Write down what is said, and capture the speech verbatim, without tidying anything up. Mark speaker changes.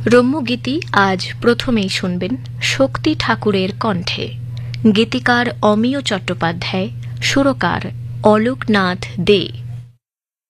Speaker 1: রম্যগীতি আজ প্রথমেই শুনবেন শক্তি ঠাকুরের কণ্ঠে। গীতিকার অমিয় চট্টোপাধ্যায়, সুরকার অলোকনাথ দে।